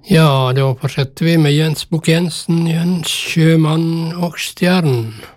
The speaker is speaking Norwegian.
Ja, da fortsetter vi med Jens Bukk Jensen, Jens Sjømann og Stjernen.